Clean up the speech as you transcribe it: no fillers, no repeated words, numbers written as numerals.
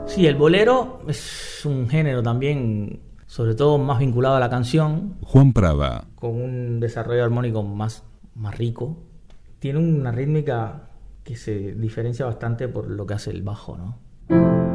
Sí, el bolero es un género también, sobre todo más vinculado a la canción. Juan Prada. Con un desarrollo armónico más rico. Tiene una rítmica que se diferencia bastante por lo que hace el bajo, ¿no?